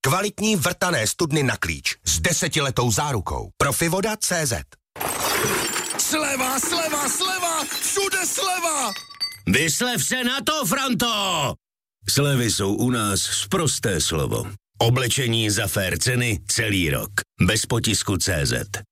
Kvalitní vrtané studny na klíč s 10letou zárukou. Profivoda.cz. Sleva, sleva, sleva! Všude sleva! Vyslev se na to, Franto! Slevy jsou u nás sprosté slovo. Oblečení za fér ceny celý rok. Bez potisku CZ.